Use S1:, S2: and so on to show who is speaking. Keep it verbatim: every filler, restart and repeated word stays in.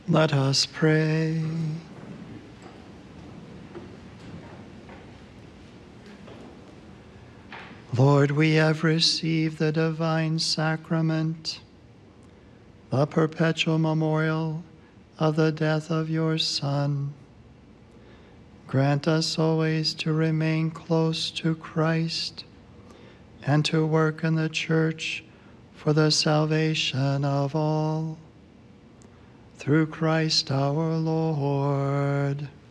S1: Let us pray. Lord, we have received the divine sacrament, the perpetual memorial of the death of your Son. Grant us always to remain close to Christ and to work in the Church for the salvation of all. Through Christ our Lord.